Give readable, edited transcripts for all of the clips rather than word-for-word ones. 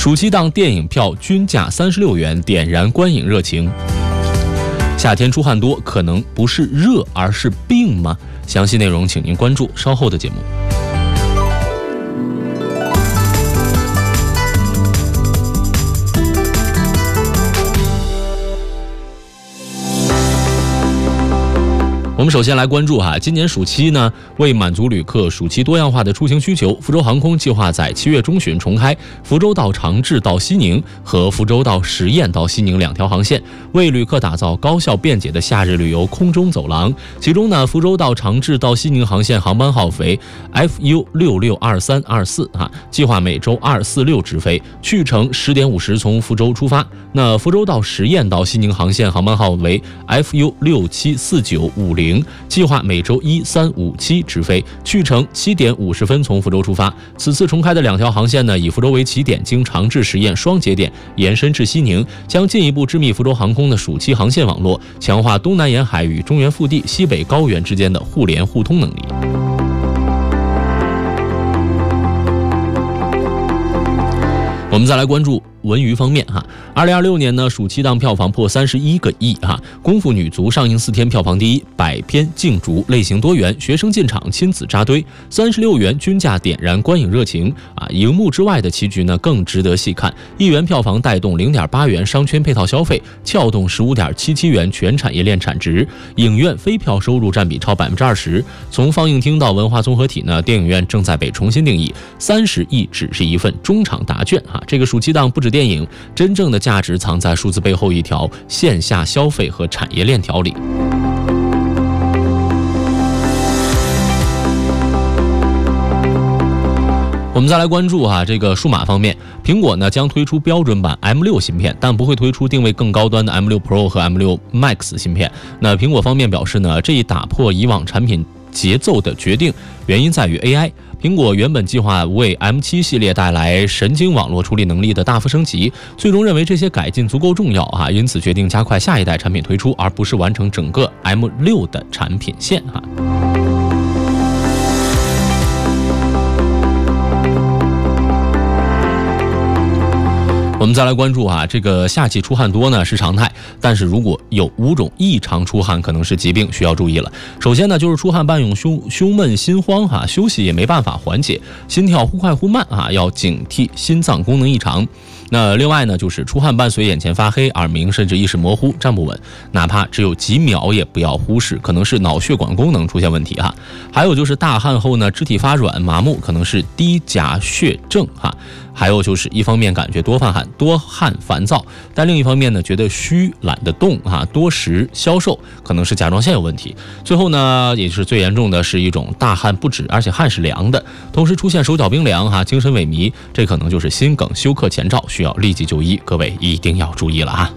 暑期档电影票均价36元，点燃观影热情。夏天出汗多，可能不是热，而是病吗？详细内容请您关注稍后的节目。我们首先来关注今年暑期呢，为满足旅客暑期多样化的出行需求，福州航空计划在7月中旬重开福州到长治到西宁和福州到十堰到西宁2条航线，为旅客打造高效便捷的夏日旅游空中走廊。其中呢，福州到长治到西宁航线航班号为 FU662324计划每周246直飞，去程10点50从福州出发。那福州到十堰到西宁航线航班号为 FU674950。计划每周1、3、5、7直飞，去程7点50分从福州出发。此次重开的2条航线呢，以福州为起点，经长治十堰双节点延伸至西宁，将进一步织密福州航空的暑期航线网络，强化东南沿海与中原腹地、西北高原之间的互联互通能力。我们再来关注文娱方面2026年呢，暑期档票房破31个亿功夫女足上映4天票房第一，百篇竞逐，类型多元，学生进场，亲子扎堆，36元均价点燃观影热情荧幕之外的棋局呢更值得细看，1元票房带动0.8元商圈配套消费，撬动15.77元全产业链产值，影院非票收入占比超20%。从放映厅到文化综合体呢，电影院正在被重新定义，30亿只是一份中场答卷这个暑期档不止电影，真正的价值藏在数字背后一条线下消费和产业链条里。我们再来关注这个数码方面，苹果呢将推出标准版 M6 芯片，但不会推出定位更高端的 M6 Pro 和 M6 Max 芯片。那苹果方面表示呢，这一打破以往产品节奏的决定，原因在于 AI。苹果原本计划为 M7 系列带来神经网络处理能力的大幅升级，最终认为这些改进足够重要因此决定加快下一代产品推出，而不是完成整个 M6 的产品线我们再来关注这个夏季出汗多呢是常态，但是如果有5种异常出汗可能是疾病，需要注意了。首先呢，就是出汗伴有胸闷心慌休息也没办法缓解，心跳忽快忽慢要警惕心脏功能异常。那另外呢，就是出汗伴随眼前发黑、耳鸣甚至意识模糊、站不稳，哪怕只有几秒也不要忽视，可能是脑血管功能出现问题还有就是大汗后呢，肢体发软麻木，可能是低钾血症还有就是一方面感觉多汗烦躁，但另一方面呢觉得虚懒得动多食消瘦，可能是甲状腺有问题。最后呢，也是最严重的是一种大汗不止，而且汗是凉的，同时出现手脚冰凉精神萎靡，这可能就是心梗休克前兆，需要立即就医，各位一定要注意了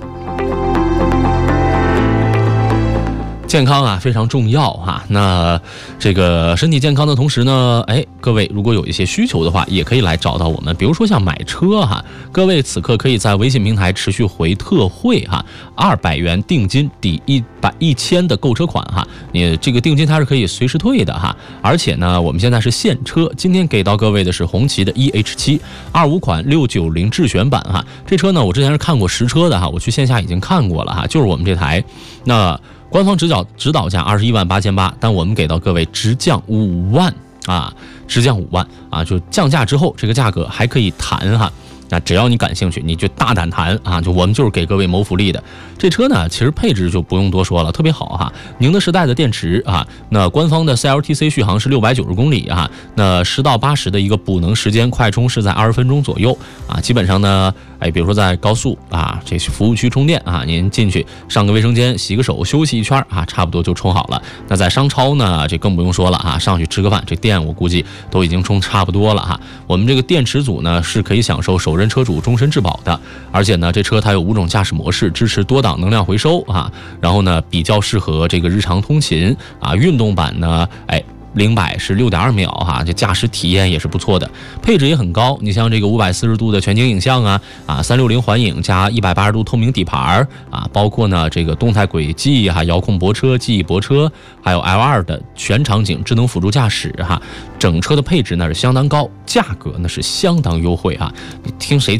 健康非常重要那这个身体健康的同时呢，各位如果有一些需求的话，也可以来找到我们，比如说像买车各位此刻可以在微信平台持续回特惠200元定金抵1000的购车款你这个定金它是可以随时退的而且呢，我们现在是现车，今天给到各位的是红旗的 EH725款690智选版这车呢我之前是看过实车的我去线下已经看过了就是我们这台。那官方指导价21.88万，但我们给到各位直降5万直降5万就降价之后这个价格还可以谈那只要你感兴趣，你就大胆谈就我们就是给各位谋福利的。这车呢，其实配置就不用多说了，特别好宁德时代的电池那官方的 CLTC 续航是690公里那10到80的一个补能时间，快充是在20分钟左右基本上呢，比如说在高速这服务区充电您进去上个卫生间洗个手休息一圈差不多就充好了。那在商超呢，这更不用说了上去吃个饭，这电我估计都已经充差不多了我们这个电池组呢是可以享受首任车主终身质保的，而且呢这车它有5种驾驶模式，支持多档能量回收然后呢比较适合这个日常通勤运动版呢0-100是6.2秒这驾驶体验也是不错的，配置也很高。你像这个540度的全景影像360环影加180度透明底盘包括呢这个动态轨迹遥控泊车、记忆泊车，还有 L2 的全场景智能辅助驾驶整车的配置那是相当高，价格那是相当优惠你听谁